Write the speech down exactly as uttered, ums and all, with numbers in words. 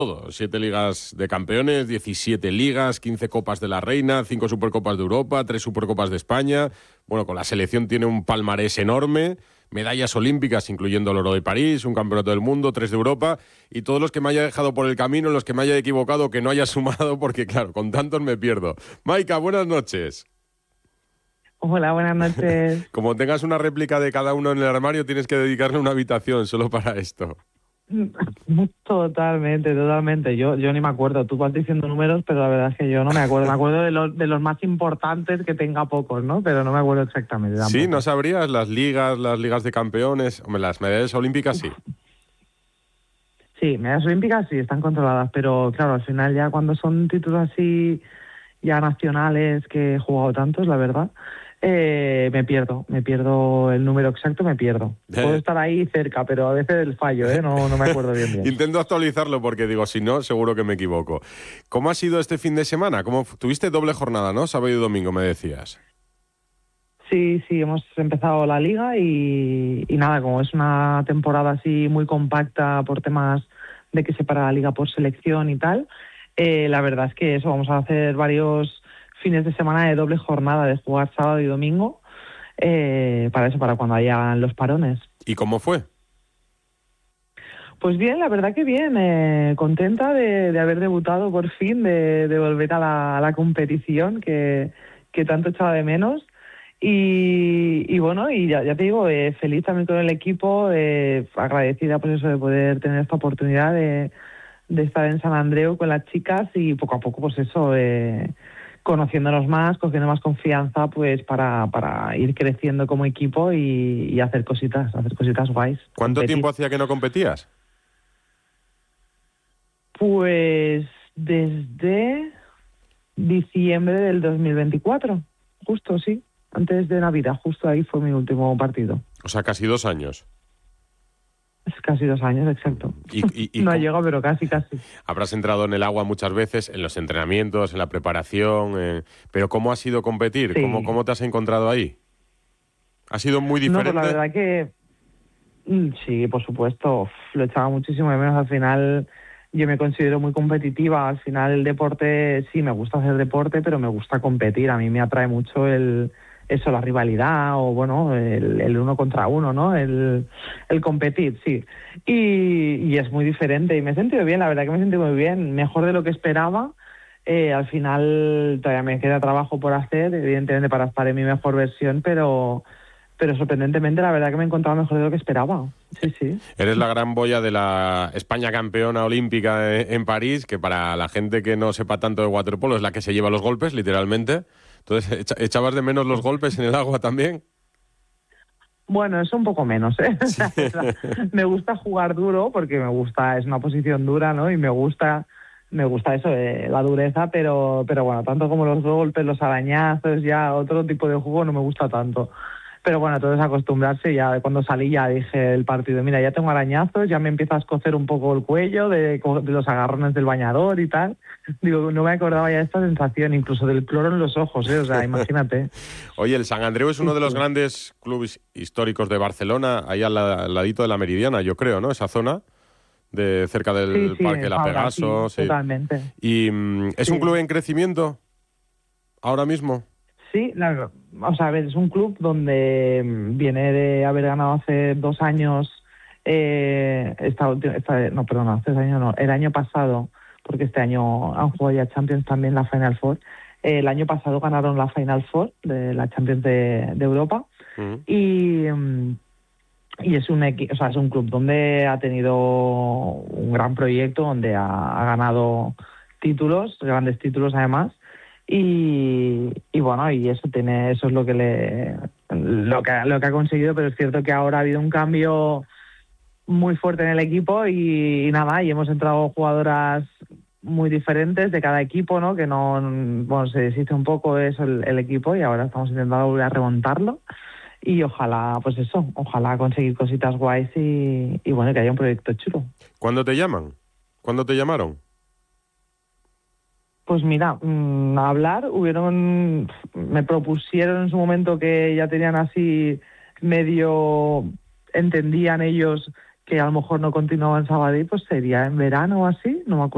todo. Siete ligas de campeones, diecisiete ligas, quince copas de la reina, cinco supercopas de Europa, tres supercopas de España. Bueno, con la selección tiene un palmarés enorme, medallas olímpicas, incluyendo el oro de París, un campeonato del mundo, tres de Europa, y todos los que me haya dejado por el camino, los que me haya equivocado, que no haya sumado, porque claro, con tantos me pierdo. Maika, buenas noches. Hola, buenas noches. Como tengas una réplica de cada uno en el armario, tienes que dedicarle una habitación solo para esto. Totalmente, totalmente. Yo yo ni me acuerdo. Tú vas diciendo números, pero la verdad es que yo no me acuerdo. Me acuerdo de los, de los más importantes, que tenga pocos, ¿no? Pero no me acuerdo exactamente tampoco. Sí, ¿no sabrías? Las ligas, las ligas de campeones, hombre, las medallas olímpicas sí. Sí, medallas olímpicas sí, están controladas, pero claro, al final ya cuando son títulos así, ya nacionales, que he jugado tantos, la verdad, eh, me pierdo, me pierdo el número exacto, me pierdo. Puedo estar ahí cerca, pero a veces el fallo, ¿eh? No, no me acuerdo bien bien. Intento actualizarlo porque digo, si no, seguro que me equivoco. ¿Cómo ha sido este fin de semana? ¿Cómo tuviste doble jornada, no? Sábado y domingo, me decías. Sí, sí, hemos empezado la liga y, y nada, como es una temporada así muy compacta por temas de que se para la liga por selección y tal, eh, la verdad es que eso, vamos a hacer varios fines de semana de doble jornada, de jugar sábado y domingo, eh, para eso, para cuando haya los parones. ¿Y cómo fue? Pues bien, la verdad que bien, eh, contenta de, de haber debutado por fin, de, de volver a la, a la competición que, que tanto echaba de menos. Y, y bueno, y ya, ya te digo, eh, feliz también con el equipo, eh, agradecida por eso de poder tener esta oportunidad de, de estar en San Andreu con las chicas y poco a poco, pues eso, eh, conociéndonos más, cogiendo más confianza, pues para, para ir creciendo como equipo y, y hacer cositas, hacer cositas guays. ¿Cuánto competir. tiempo hacía que no competías? Pues desde diciembre del dos mil veinticuatro, justo, sí. Antes de Navidad, justo ahí fue mi último partido. O sea, casi dos años. Es casi dos años, exacto. Y, y, y no ¿cómo? llegado, pero casi, casi. Habrás entrado en el agua muchas veces, en los entrenamientos, en la preparación, eh, pero ¿cómo ha sido competir? Sí. ¿Cómo, ¿Cómo te has encontrado ahí? ¿Ha sido muy diferente? No, pues la verdad que sí, por supuesto, lo echaba muchísimo de menos. Al final yo me considero muy competitiva. Al final el deporte, sí, me gusta hacer deporte, pero me gusta competir. A mí me atrae mucho el eso, la rivalidad o, bueno, el, el uno contra uno, ¿no? El, el competir, sí. Y, y es muy diferente y me he sentido bien, la verdad que me he sentido muy bien, mejor de lo que esperaba. Eh, al final todavía me queda trabajo por hacer, evidentemente para estar en mi mejor versión, pero... pero sorprendentemente la verdad que me he encontrado mejor de lo que esperaba. Sí, sí. Eres la gran boya de la España campeona olímpica en París, que para la gente que no sepa tanto de waterpolo es la que se lleva los golpes, literalmente. Entonces, ¿echabas de menos los golpes en el agua también? Bueno, eso un poco menos, ¿eh? Sí. Me gusta jugar duro porque me gusta, es una posición dura, ¿no? Y me gusta... Me gusta eso, eh, la dureza, pero pero bueno, tanto como los golpes, los arañazos, ya otro tipo de juego no me gusta tanto. Pero bueno, todo es acostumbrarse. Ya cuando salí ya dije el partido, mira, ya tengo arañazos, ya me empieza a escocer un poco el cuello de, de los agarrones del bañador y tal. Digo, no me acordaba ya de esta sensación, incluso del cloro en los ojos, ¿eh? O sea, imagínate. Oye, el San Andreu es uno de los grandes clubes históricos de Barcelona, ahí al, al ladito de la Meridiana, yo creo, ¿no? Esa zona de cerca del sí, sí, Parque La Pegaso. Sí, sí. Totalmente. ¿Y mm, es sí. un club en crecimiento ahora mismo? Sí, la, o sea, a ver, es un club donde viene de haber ganado hace dos años, eh, esta, esta, no, perdón, hace dos años no, el año pasado, porque este año han jugado ya Champions también la Final Four. Eh, el año pasado ganaron la Final Four de la Champions de, de Europa. Uh-huh. y, y es un o sea, es un club donde ha tenido un gran proyecto, donde ha, ha ganado títulos, grandes títulos además. Y, y bueno, y eso tiene eso es lo que le lo que lo que ha conseguido, pero es cierto que ahora ha habido un cambio muy fuerte en el equipo y, y nada, y hemos entrado jugadoras muy diferentes de cada equipo, ¿no? Que no, bueno, se deshizo un poco eso el, el equipo y ahora estamos intentando volver a remontarlo y ojalá, pues eso, ojalá conseguir cositas guays y, y bueno, que haya un proyecto chulo. ¿Cuándo te llaman? ¿Cuándo te llamaron? Pues mira, mmm, a hablar, hubieron, me propusieron en su momento que ya tenían así medio, entendían ellos que a lo mejor no continuaban en Sabadell, pues sería en verano o así, no me acuerdo.